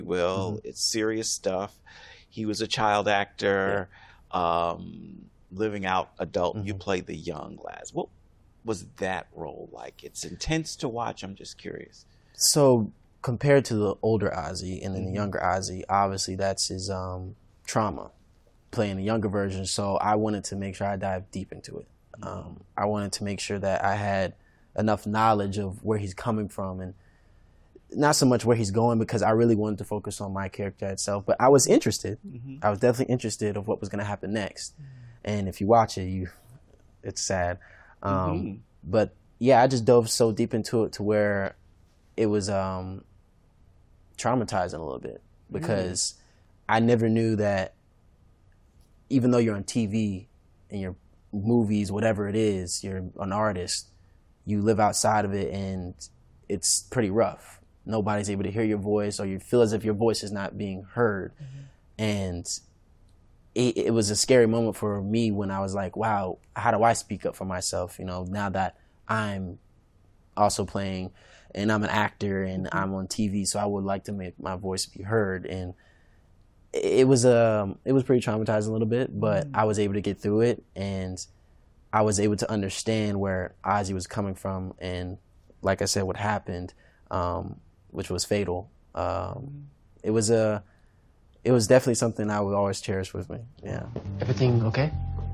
Will. It's serious stuff. He was a child actor, living out adult. You played the young lads. What was that role like? It's intense to watch. I'm just curious. So compared to the older Ozzy and then the younger Ozzy, obviously that's his trauma, playing the younger version. So I wanted to make sure I dived deep into it. I wanted to make sure that I had enough knowledge of where he's coming from, and not so much where he's going, because I really wanted to focus on my character itself. But I was interested. I was definitely interested of what was going to happen next. And if you watch it, it's sad. But yeah, I just dove so deep into it to where it was traumatizing a little bit, because I never knew that even though you're on TV and your movies, whatever it is, you're an artist, you live outside of it and it's pretty rough. Nobody's able to hear your voice, or you feel as if your voice is not being heard. And it was a scary moment for me when I was like, wow, how do I speak up for myself? You know, now that I'm also playing and I'm an actor and I'm on TV, so I would like to make my voice be heard. And it was pretty traumatizing a little bit, but I was able to get through it, and I was able to understand where Ozzy was coming from, and like I said, what happened, which was fatal. It was definitely something I would always cherish with me. Yeah. Everything okay?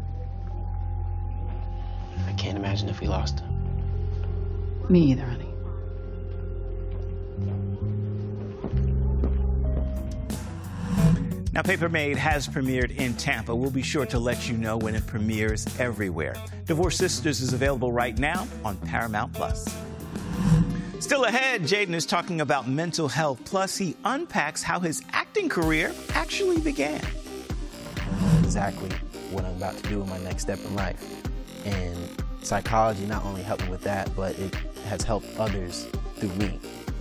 I can't imagine if we lost him. Me either, honey. Now, Paper Maid has premiered in Tampa. We'll be sure to let you know when it premieres everywhere. Divorced Sisters is available right now on Paramount+. Still ahead, Jaden is talking about mental health. Plus, he unpacks how his acting career actually began. Exactly what I'm about to do in my next step in life. And psychology not only helped me with that, but it has helped others through me.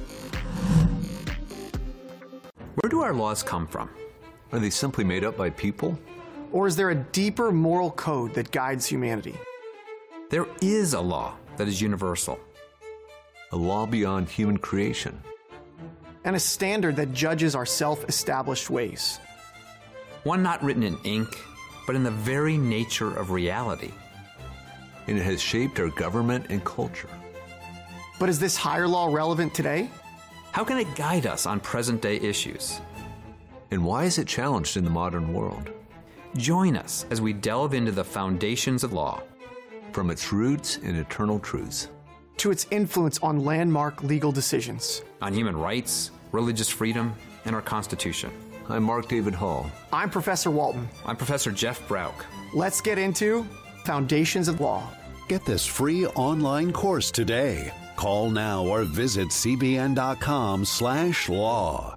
Where do our laws come from? Are they simply made up by people? Or is there a deeper moral code that guides humanity? There is a law that is universal. A law beyond human creation. And a standard that judges our self-established ways. One not written in ink, but in the very nature of reality. And it has shaped our government and culture. But is this higher law relevant today? How can it guide us on present-day issues? And why is it challenged in the modern world? Join us as we delve into the foundations of law. From its roots and eternal truths. To its influence on landmark legal decisions. On human rights, religious freedom, and our Constitution. I'm Mark David Hall. I'm Professor Walton. I'm Professor Jeff Brauch. Let's get into Foundations of Law. Get this free online course today. Call now or visit cbn.com/law.